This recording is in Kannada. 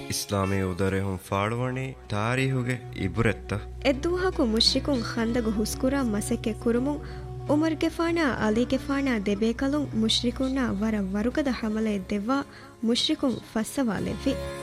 ಇಸ್ಲಾಮಿ ಉದರೆಹುಂ ಫಾಳುವಣಿ ತಾರೀಹುಗೆ ಇಬುರೆತ್ತ ಎದ್ದುವಹಕು ಮುಶ್ರಿಕುಂ ಖಂದಗು ಹುಸ್ಕುರಾ ಮಸಕ್ಕೆ ಕುರುಮುಂ ಉಮರ್ಗೆ ಫಾಣಾ ಅಲಿಗೆ ಫಾಣಾ ದೆಬೇಕಲುಂ ಮುಶ್ರಿಕುನ್ನ ವರ ವರುಗದ ಹಮಲೆ ದೆವ್ವಾ ಮುಶ್ರಿಕುಂ ಫಸ್ಸವಾಲೆವ್ವಿ